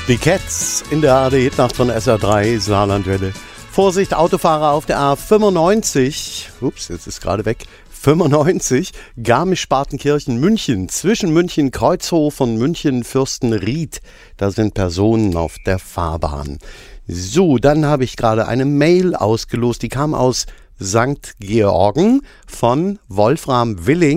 Die Cats in der ARD-Hitnacht von SR3 Saarlandwelle. Vorsicht, Autofahrer auf der A95. Ups, jetzt ist gerade weg. 95, Garmisch-Partenkirchen, München. Zwischen München Kreuzhof und München Fürstenried. Da sind Personen auf der Fahrbahn. So, dann habe ich gerade eine Mail ausgelost. Die kam aus St. Georgen von Wolfram Willing.